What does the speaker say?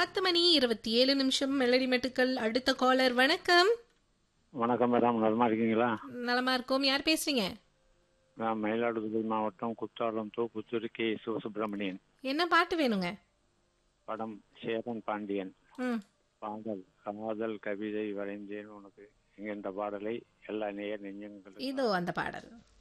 10:27 melody மெட்டுக்கள். அடுத்த collar வணக்கம். வணக்கம் மேடம், நலமா இருக்கீங்களா? நலமா இருக்கோம். யார் பேசுறீங்க? நான் மயிலாடுதுறை மாவட்டம் குத்தாலம் தோப்புத்தூர் கே சிவசுப்பிரமணியன். என்ன பாட்டு வேணுங்க? படம் சேரன் பாண்டியன். ம். பாடல் காதல் கவிதை வரைந்தேன் உனக்கு என்கின்ற பாடலை எல்லா நேயர் இதோ நெஞ்சங்களும் அந்த பாடல்.